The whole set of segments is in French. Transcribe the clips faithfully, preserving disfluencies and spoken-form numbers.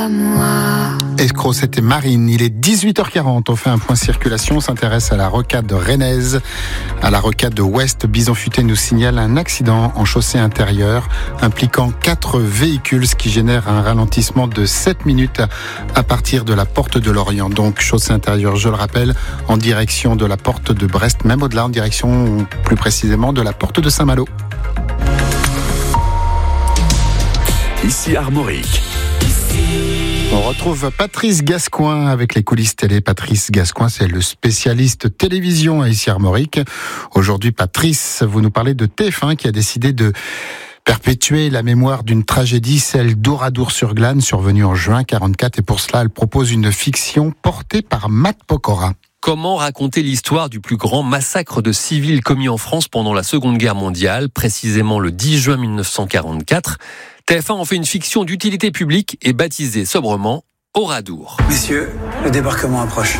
à moi. Escroc, c'était Marine. Il est dix-huit heures quarante. On fait un point circulation. On s'intéresse à la rocade de Rennes. À la rocade de Ouest, Bison Futé nous signale un accident en chaussée intérieure impliquant quatre véhicules, ce qui génère un ralentissement de sept minutes à partir de la porte de Lorient. Donc, chaussée intérieure, je le rappelle, en direction de la porte de Brest, même au-delà, en direction plus précisément de la porte de Saint-Malo. Ici Armorique. On retrouve Patrice Gascoin avec les coulisses télé. Patrice Gascoin, c'est le spécialiste télévision à Ici Armorique. Aujourd'hui, Patrice, vous nous parlez de T F un qui a décidé de perpétuer la mémoire d'une tragédie, celle d'Oradour-sur-Glane, survenue en juin quarante-quatre. Et pour cela, elle propose une fiction portée par Matt Pokora. Comment raconter l'histoire du plus grand massacre de civils commis en France pendant la Seconde Guerre mondiale, précisément le dix juin mille neuf cent quarante-quatre. T F un en fait une fiction d'utilité publique et baptisée sobrement Oradour. Messieurs, le débarquement approche.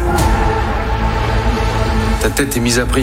Ta tête est mise à prix.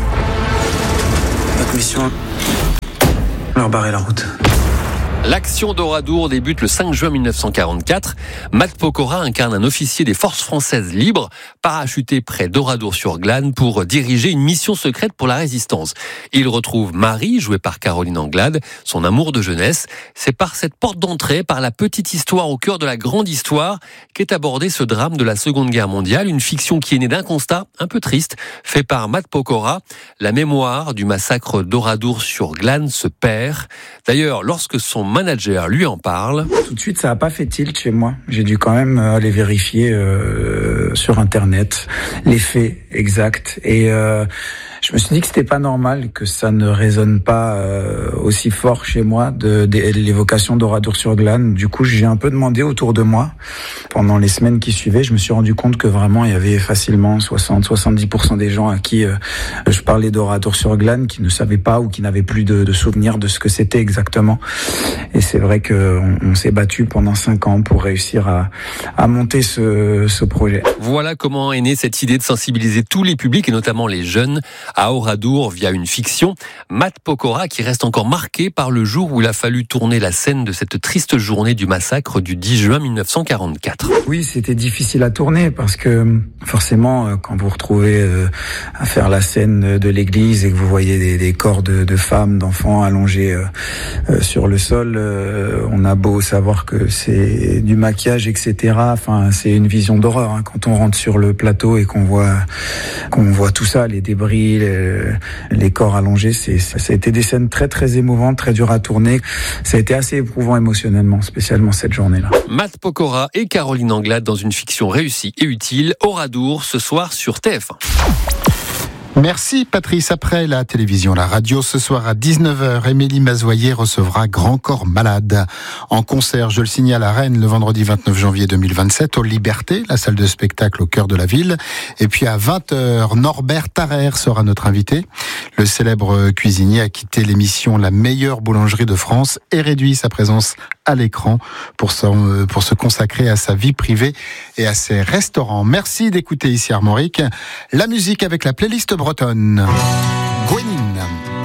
Notre mission, leur barrer la route. L'action d'Oradour débute le cinq juin mille neuf cent quarante-quatre. Matt Pokora incarne un officier des forces françaises libres, parachuté près d'Oradour-sur-Glane pour diriger une mission secrète pour la résistance. Il retrouve Marie, jouée par Caroline Anglade, son amour de jeunesse. C'est par cette porte d'entrée, par la petite histoire au cœur de la grande histoire, qu'est abordé ce drame de la Seconde Guerre mondiale, une fiction qui est née d'un constat un peu triste, fait par Matt Pokora. La mémoire du massacre d'Oradour-sur-Glane se perd. D'ailleurs, lorsque son manager lui en parle. Tout de suite, ça n'a pas fait tilt chez moi. J'ai dû quand même aller vérifier euh, sur Internet les faits exacts. Et euh, je me suis dit que c'était pas normal que ça ne résonne pas euh, aussi fort chez moi de, de l'évocation d'Oradour-sur-Glane. Du coup, j'ai un peu demandé autour de moi. Pendant les semaines qui suivaient, je me suis rendu compte que vraiment, il y avait facilement soixante à soixante-dix pour cent des gens à qui euh, je parlais d'Oradour-sur-Glane qui ne savaient pas ou qui n'avaient plus de, de souvenirs de ce que c'était exactement. Et c'est vrai qu'on on s'est battu pendant cinq ans pour réussir à, à monter ce, ce projet. Voilà comment est née cette idée de sensibiliser tous les publics, et notamment les jeunes, à Oradour via une fiction. Matt Pokora qui reste encore marqué par le jour où il a fallu tourner la scène de cette triste journée du massacre du dix juin mille neuf cent quarante-quatre. Oui, c'était difficile à tourner parce que forcément, quand vous retrouvez euh, à faire la scène de l'église et que vous voyez des, des corps de, de femmes, d'enfants allongés euh, euh, sur le sol, euh, on a beau savoir que c'est du maquillage, et cetera. Enfin, c'est une vision d'horreur hein, quand on rentre sur le plateau et qu'on voit qu'on voit tout ça, les débris, les, les corps allongés. C'est, ça a été des scènes très très émouvantes, très dures à tourner. Ça a été assez éprouvant émotionnellement, spécialement cette journée-là. Matt Pokora et Caroline Anglade dans une fiction réussie et utile, Oradour, ce soir sur T F un. Merci Patrice. Après la télévision, la radio, ce soir à dix-neuf heures, Émilie Mazoyer recevra Grand Corps Malade. En concert, je le signale, à Rennes, le vendredi vingt-neuf janvier deux mille vingt-sept, au Liberté, la salle de spectacle au cœur de la ville. Et puis à vingt heures, Norbert Tarrer sera notre invité. Le célèbre cuisinier a quitté l'émission La meilleure boulangerie de France et réduit sa présence à l'écran pour, son, pour se consacrer à sa vie privée et à ses restaurants. Merci d'écouter Ici Armorique. La musique avec la playlist bretonne. Gwenin.